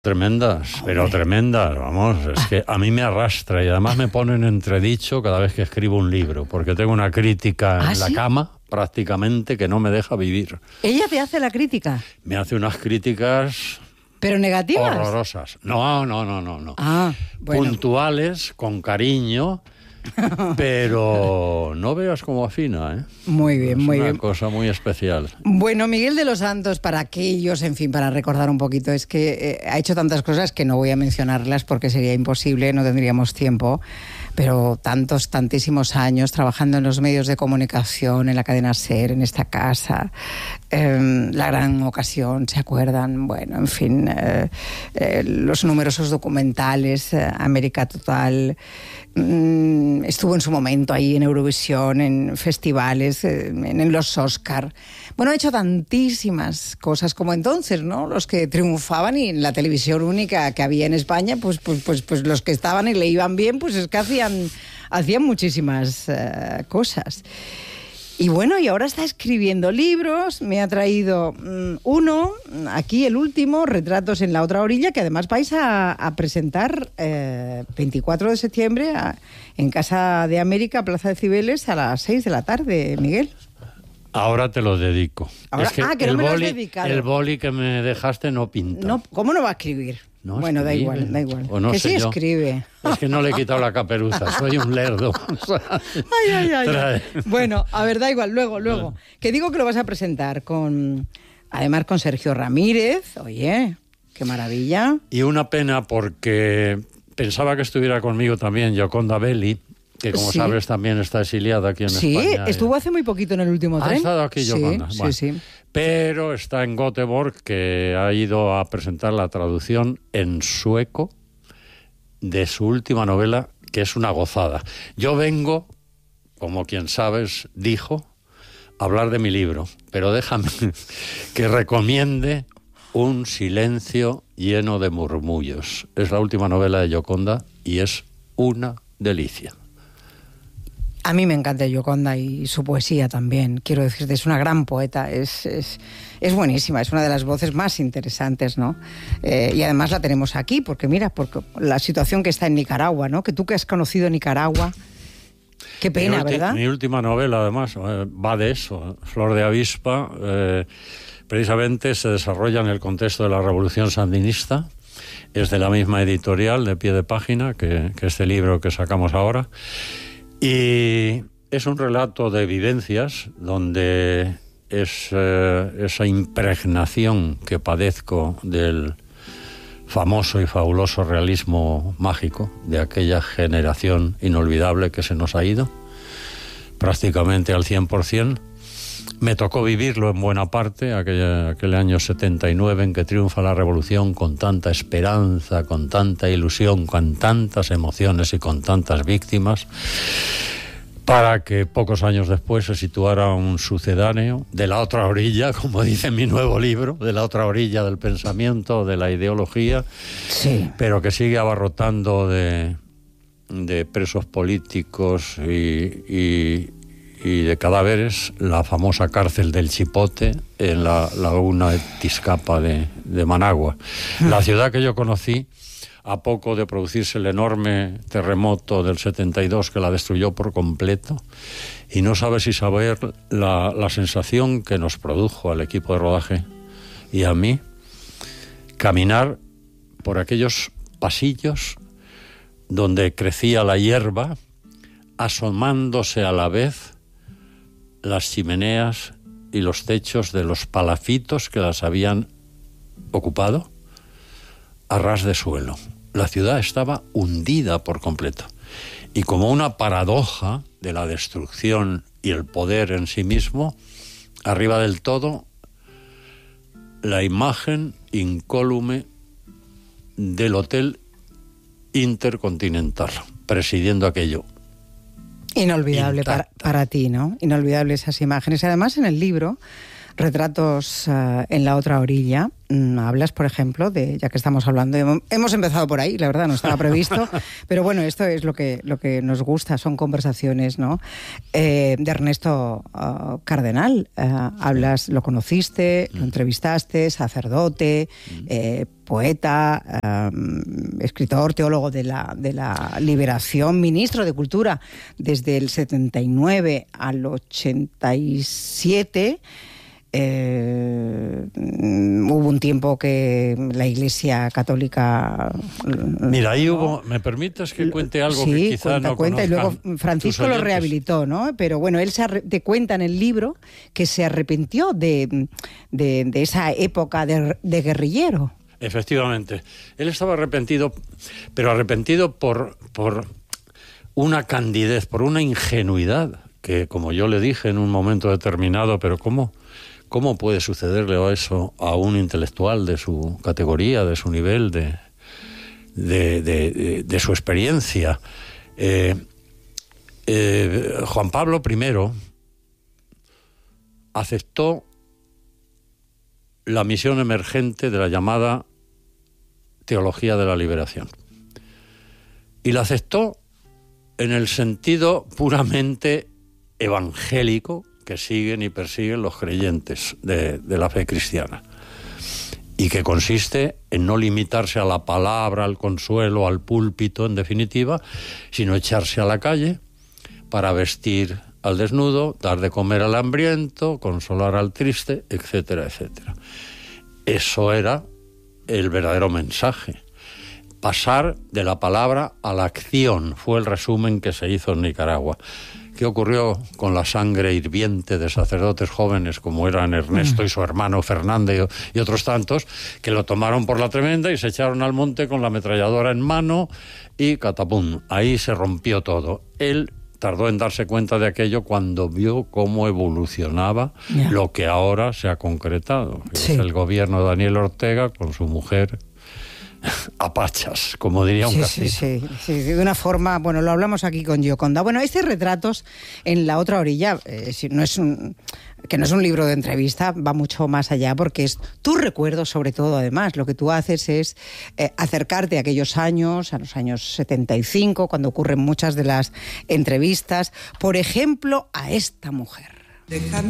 Tremendas, pero tremendas, vamos, es que a mí me arrastra y además me pone en entredicho cada vez que escribo un libro, porque tengo una crítica en la cama, prácticamente, que no me deja vivir. ¿Ella te hace la crítica? Me hace unas críticas... ¿Pero negativas? Horrorosas. No. Ah, bueno. Puntuales, con cariño... Pero no veas cómo afina, ¿eh? Muy bien, muy bien. Es una cosa muy especial. Bueno, Miguel de los Santos, para aquellos, en fin, para recordar un poquito, es que ha hecho tantas cosas que no voy a mencionarlas porque sería imposible, no tendríamos tiempo, pero tantísimos años trabajando en los medios de comunicación, en la cadena SER, en esta casa, La Gran Ocasión, ¿se acuerdan? Bueno, en fin, los numerosos documentales, América Total... estuvo en su momento ahí en Eurovisión, en festivales, en los Oscar. Bueno, ha hecho tantísimas cosas como entonces, ¿no? Los que triunfaban y en la televisión única que había en España, pues los que estaban y le iban bien, pues es que hacían muchísimas cosas. Y bueno, y ahora está escribiendo libros, me ha traído uno, aquí el último, Retratos en la otra orilla, que además vais a presentar 24 de septiembre en Casa de América, Plaza de Cibeles, a las 6 de la tarde, Miguel. Ahora te lo dedico. Ahora, es que que no me lo has dedicado. El boli que me dejaste no pinta. No, ¿cómo no va a escribir? No bueno, escribe. da igual. O no que sé sí yo. Escribe. Es que no le he quitado la caperuza, soy un lerdo. Ay. Bueno, a ver, da igual, luego. Que digo que lo vas a presentar además con Sergio Ramírez. Oye, qué maravilla. Y una pena porque pensaba que estuviera conmigo también Gioconda Belli, que como sabes también está exiliada aquí en España. Sí, estuvo hace muy poquito en el último tren. ¿Ha estado aquí Gioconda? Sí, bueno, sí. Pero está en Göteborg, que ha ido a presentar la traducción en sueco de su última novela, que es una gozada. Yo vengo, como quien sabes, dijo, a hablar de mi libro, pero déjame que recomiende Un silencio lleno de murmullos. Es la última novela de Gioconda y es una delicia. A mí me encanta Gioconda y su poesía también. Quiero decirte, es una gran poeta, es buenísima, es una de las voces más interesantes, ¿no? Y además la tenemos aquí, porque la situación que está en Nicaragua, ¿no? Que tú que has conocido Nicaragua, qué pena, ¿verdad? Mi última novela, además, va de eso. Flor de avispa, precisamente se desarrolla en el contexto de la Revolución Sandinista. Es de la misma editorial, de Pie de Página, que este libro que sacamos ahora. Y es un relato de vivencias donde esa impregnación que padezco del famoso y fabuloso realismo mágico de aquella generación inolvidable que se nos ha ido, prácticamente al 100%. Me tocó vivirlo en buena parte, aquel año 79 en que triunfa la revolución con tanta esperanza, con tanta ilusión, con tantas emociones y con tantas víctimas, para que pocos años después se situara un sucedáneo de la otra orilla, como dice mi nuevo libro, de la otra orilla del pensamiento, de la ideología, pero que sigue abarrotando de presos políticos y de cadáveres la famosa cárcel del Chipote en la laguna de Tizcapa de Managua. La ciudad que yo conocí a poco de producirse el enorme terremoto del 72 que la destruyó por completo, y no sabes si saber la sensación que nos produjo al equipo de rodaje y a mí caminar por aquellos pasillos donde crecía la hierba, asomándose a la vez las chimeneas y los techos de los palafitos que las habían ocupado a ras de suelo. La ciudad estaba hundida por completo. Y como una paradoja de la destrucción y el poder en sí mismo, arriba del todo, la imagen incólume del Hotel Intercontinental, presidiendo aquello. Inolvidable para ti, ¿no? Inolvidable esas imágenes. Además, en el libro Retratos en la otra orilla. Hablas, por ejemplo, ya que estamos hablando, hemos empezado por ahí, la verdad, no estaba previsto, pero bueno, esto es lo que nos gusta, son conversaciones, ¿no? De Ernesto Cardenal. Hablas, lo conociste, lo entrevistaste, sacerdote, poeta, escritor, teólogo de la liberación, ministro de Cultura desde el 79 al 87. Hubo un tiempo que la Iglesia Católica... Mira, ahí hubo... ¿Me permites que cuente algo que quizá no conozcan? Y luego Francisco lo rehabilitó, ¿no? Pero bueno, él te cuenta en el libro que se arrepintió de esa época de guerrillero. Efectivamente. Él estaba arrepentido, pero arrepentido por una candidez, por una ingenuidad, que como yo le dije en un momento determinado, pero ¿cómo puede sucederle eso a un intelectual de su categoría, de su nivel, de su experiencia? Juan Pablo I aceptó la misión emergente de la llamada teología de la liberación. Y la aceptó en el sentido puramente evangélico que siguen y persiguen los creyentes de la fe cristiana, y que consiste en no limitarse a la palabra, al consuelo, al púlpito, en definitiva, sino echarse a la calle para vestir al desnudo, dar de comer al hambriento, consolar al triste, etcétera, etcétera. Eso era el verdadero mensaje. Pasar de la palabra a la acción fue el resumen que se hizo en Nicaragua. ¿Qué ocurrió con la sangre hirviente de sacerdotes jóvenes como eran Ernesto y su hermano Fernando y otros tantos, que lo tomaron por la tremenda y se echaron al monte con la ametralladora en mano y catapum? Ahí se rompió todo. Él tardó en darse cuenta de aquello cuando vio cómo evolucionaba lo que ahora se ha concretado. Sí. Es el gobierno de Daniel Ortega con su mujer a pachas, como diría un castizo. Sí, de una forma, bueno, lo hablamos aquí con Gioconda. Bueno, este Retratos en la otra orilla, que no es un libro de entrevista, va mucho más allá, porque es tu recuerdo, sobre todo. Además, lo que tú haces es acercarte a aquellos años, a los años 75, cuando ocurren muchas de las entrevistas, por ejemplo, a esta mujer. Déjame